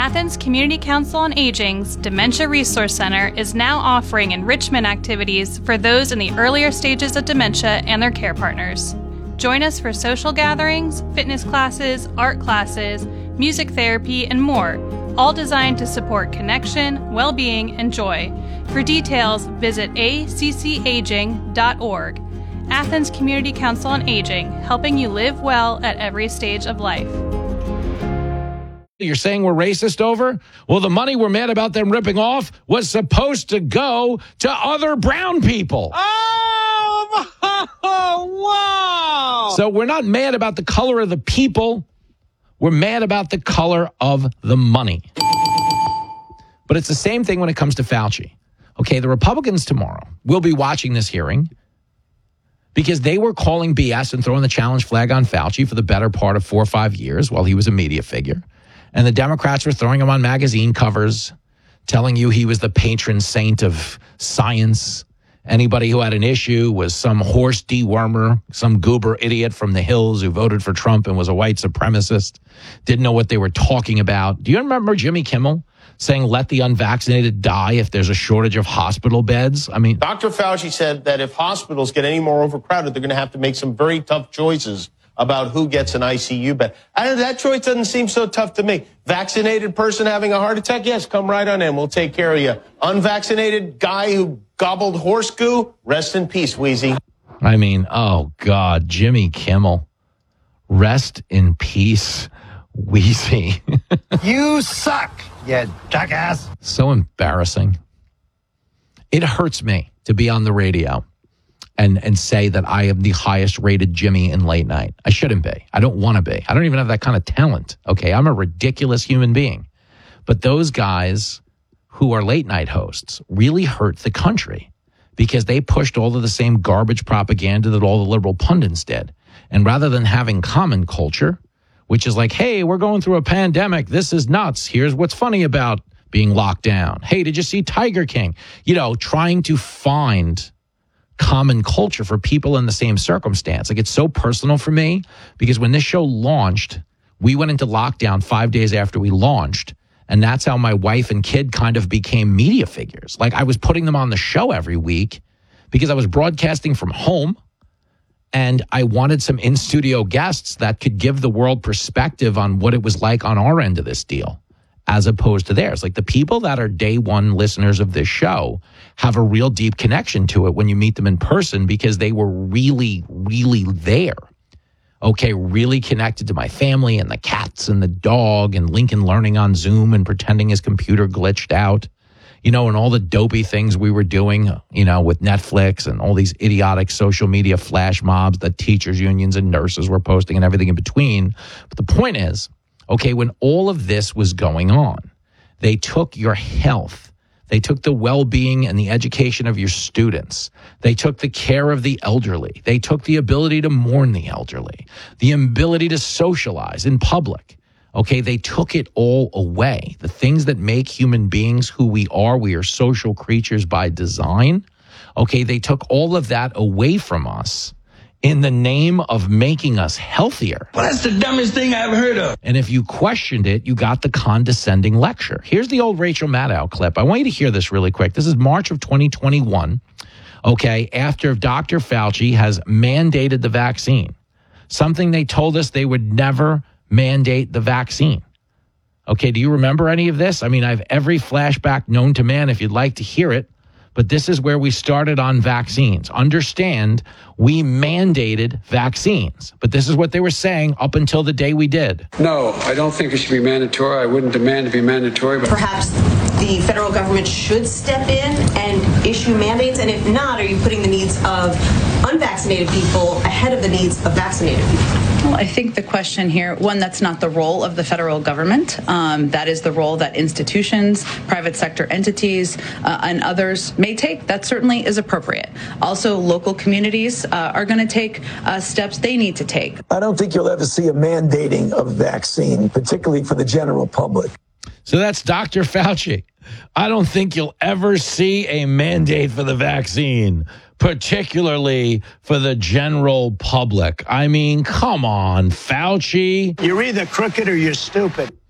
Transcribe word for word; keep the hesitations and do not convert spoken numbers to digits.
Athens Community Council on Aging's Dementia Resource Center is now offering enrichment activities for those in the earlier stages of dementia and their care partners. Join us for social gatherings, fitness classes, art classes, music therapy, and more, all designed to support connection, well-being, and joy. For details, visit a c c aging dot org. Athens Community Council on Aging, helping you live well at every stage of life. You're saying we're racist over? Well, the money we're mad about them ripping off was supposed to go to other brown people. Oh, wow. So we're not mad about the color of the people. We're mad about the color of the money. But it's the same thing when it comes to Fauci. Okay, the Republicans tomorrow will be watching this hearing because they were calling B S and throwing the challenge flag on Fauci for the better part of four or five years while he was a media figure. And the Democrats were throwing him on magazine covers, telling you he was the patron saint of science. Anybody who had an issue was some horse dewormer, some goober idiot from the hills who voted for Trump and was a white supremacist, didn't know what they were talking about. Do you remember Jimmy Kimmel saying, let the unvaccinated die if there's a shortage of hospital beds? I mean, Doctor Fauci said that if hospitals get any more overcrowded, they're going to have to make some very tough choices about who gets an I C U bed. I, that choice doesn't seem so tough to me. Vaccinated person having a heart attack? Yes, come right on in. We'll take care of you. Unvaccinated guy who gobbled horse goo? Rest in peace, Wheezy. I mean, oh, God, Jimmy Kimmel. Rest in peace, Wheezy. You suck, you jackass. So embarrassing. It hurts me to be on the radio and and say that I am the highest rated Jimmy in late night. I shouldn't be. I don't want to be. I don't even have that kind of talent. Okay, I'm a ridiculous human being. But those guys who are late night hosts really hurt the country because they pushed all of the same garbage propaganda that all the liberal pundits did. And rather than having common culture, which is like, hey, we're going through a pandemic. This is nuts. Here's what's funny about being locked down. Hey, did you see Tiger King? You know, trying to find common culture for people in the same circumstance. Like, it's so personal for me because when this show launched, we went into lockdown five days after we launched. And that's how my wife and kid kind of became media figures. Like, I was putting them on the show every week because I was broadcasting from home and I wanted some in-studio guests that could give the world perspective on what it was like on our end of this deal as opposed to theirs. Like, the people that are day one listeners of this show have a real deep connection to it when you meet them in person because they were really, really there. Okay, really connected to my family and the cats and the dog and Lincoln learning on Zoom and pretending his computer glitched out, you know, and all the dopey things we were doing, you know, with Netflix and all these idiotic social media flash mobs that teachers unions and nurses were posting and everything in between. But the point is, okay, when all of this was going on, they took your health. They took the well-being and the education of your students. They took the care of the elderly. They took the ability to mourn the elderly, the ability to socialize in public. Okay, they took it all away. The things that make human beings who we are, we are social creatures by design. Okay, they took all of that away from us in the name of making us healthier. Well, that's the dumbest thing I ever heard of. And if you questioned it, you got the condescending lecture. Here's the old Rachel Maddow clip. I want you to hear this really quick. This is March of twenty twenty-one, okay, after Doctor Fauci has mandated the vaccine, something they told us they would never mandate the vaccine. Okay, do you remember any of this? I mean, I have every flashback known to man if you'd like to hear it. But this is where we started on vaccines. Understand, we mandated vaccines. But this is what they were saying up until the day we did. No, I don't think it should be mandatory. I wouldn't demand to be mandatory. But perhaps the federal government should step in and issue mandates. And if not, are you putting the needs of unvaccinated people ahead of the needs of vaccinated people? Well, I think the question here, one, that's not the role of the federal government. Um, that is the role that institutions, private sector entities, uh, and others may take. That certainly is appropriate. Also, local communities uh, are going to take uh, steps they need to take. I don't think you'll ever see a mandating of vaccine, particularly for the general public. So that's Doctor Fauci. I don't think you'll ever see a mandate for the vaccine, particularly for the general public. I mean, come on, Fauci. You're either crooked or you're stupid.